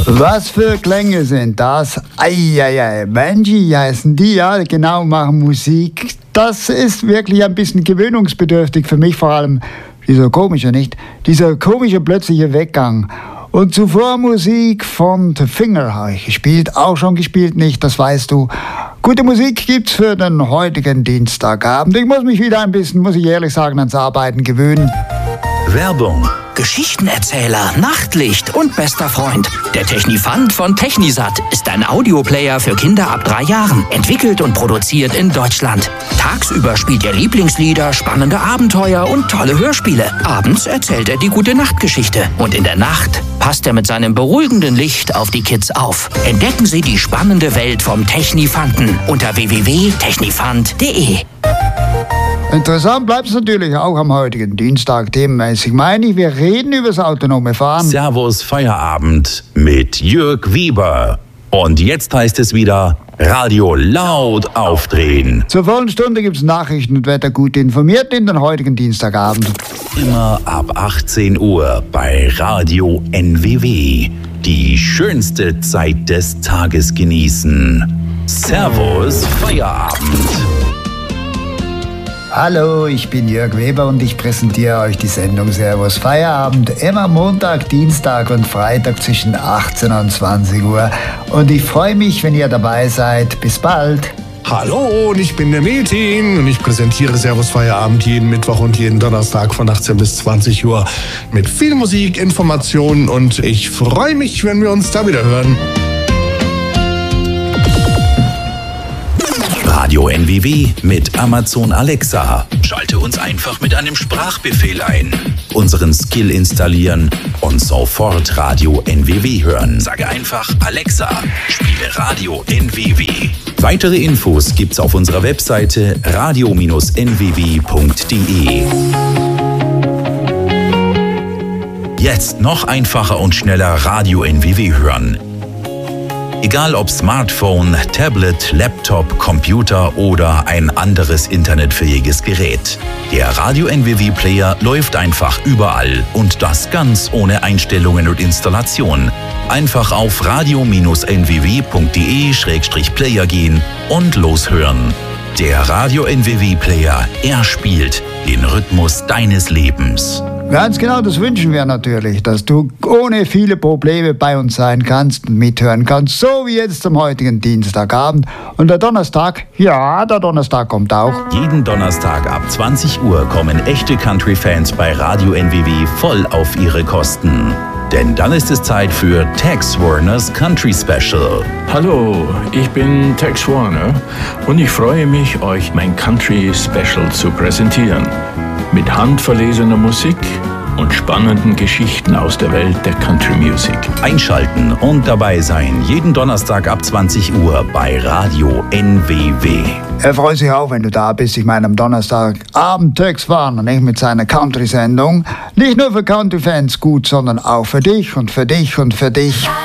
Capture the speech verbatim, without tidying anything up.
Was für Klänge sind das? Eieiei, Benji heißen die, ja, genau, machen Musik. Das ist wirklich ein bisschen gewöhnungsbedürftig für mich, vor allem dieser komische, nicht? Dieser komische plötzliche Weggang. Und zuvor Musik von The Finger habe ich gespielt, auch schon gespielt, nicht, das weißt du. Gute Musik gibt's für den heutigen Dienstagabend. Ich muss mich wieder ein bisschen, muss ich ehrlich sagen, ans Arbeiten gewöhnen. Werbung. Geschichtenerzähler, Nachtlicht und bester Freund. Der Technifant von Technisat ist ein Audioplayer für Kinder ab drei Jahren. Entwickelt und produziert in Deutschland. Tagsüber spielt er Lieblingslieder, spannende Abenteuer und tolle Hörspiele. Abends erzählt er die Gute-Nacht-Geschichte. Und in der Nacht passt er mit seinem beruhigenden Licht auf die Kids auf. Entdecken Sie die spannende Welt vom Technifanten unter w w w punkt technifant punkt d e. Interessant bleibt es natürlich auch am heutigen Dienstag themenmäßig. Meine ich, wir reden über das autonome Fahren. Servus Feierabend mit Jörg Weber. Und jetzt heißt es wieder Radio laut aufdrehen. Zur vollen Stunde gibt es Nachrichten und Wetter gut informiert in den heutigen Dienstagabend. Immer ab achtzehn Uhr bei Radio N W W. Die schönste Zeit des Tages genießen. Servus Feierabend. Hallo, ich bin Jörg Weber und ich präsentiere euch die Sendung Servus Feierabend immer Montag, Dienstag und Freitag zwischen achtzehn und zwanzig Uhr. Und ich freue mich, wenn ihr dabei seid. Bis bald. Hallo, und ich bin der Metin und ich präsentiere Servus Feierabend jeden Mittwoch und jeden Donnerstag von achtzehn bis zwanzig Uhr mit viel Musik, Informationen und ich freue mich, wenn wir uns da wieder hören. Radio N W W mit Amazon Alexa. Schalte uns einfach mit einem Sprachbefehl ein. Unseren Skill installieren und sofort Radio N W W hören. Sage einfach Alexa, spiele Radio N W W. Weitere Infos gibt's auf unserer Webseite radio Bindestrich n w w punkt d e. Jetzt noch einfacher und schneller Radio N W W hören. Egal ob Smartphone, Tablet, Laptop, Computer oder ein anderes internetfähiges Gerät. Der Radio N W W-Player läuft einfach überall und das ganz ohne Einstellungen und Installation. Einfach auf radio Bindestrich n w w punkt d e Schrägstrich player gehen und loshören. Der Radio N W W-Player, er spielt den Rhythmus deines Lebens. Ganz genau, das wünschen wir natürlich, dass du ohne viele Probleme bei uns sein kannst und mithören kannst, so wie jetzt am heutigen Dienstagabend. Und der Donnerstag, ja, der Donnerstag kommt auch. Jeden Donnerstag ab zwanzig Uhr kommen echte Country-Fans bei Radio N W W voll auf ihre Kosten. Denn dann ist es Zeit für Tex Warners Country Special. Hallo, ich bin Tex Warner und ich freue mich, euch mein Country Special zu präsentieren. Mit handverlesener Musik und spannenden Geschichten aus der Welt der Country Music. Einschalten und dabei sein, jeden Donnerstag ab zwanzig Uhr bei Radio N W W. Er freut sich auch, wenn du da bist. Ich meine, am Donnerstagabend Tex Warner, nicht mit seiner Country-Sendung. Nicht nur für Country-Fans gut, sondern auch für dich und für dich und für dich.